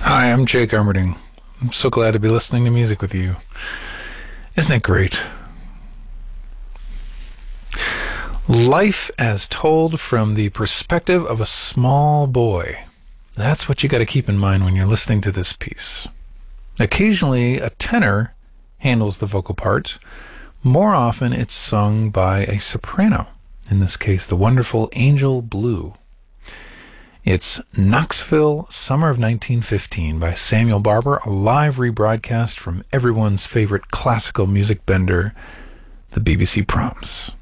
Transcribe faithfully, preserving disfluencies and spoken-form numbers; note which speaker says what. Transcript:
Speaker 1: Hi, I'm Jake Armerding. I'm so glad to be listening to music with you. Isn't it great? Life as told from the perspective of a small boy. That's what you got to keep in mind when you're listening to this piece. Occasionally, a tenor handles the vocal part. More often, it's sung by a soprano. In this case, the wonderful Angel Blue. It's Knoxville, Summer of nineteen fifteen by Samuel Barber, a live rebroadcast from everyone's favorite classical music bender, the B B C Proms.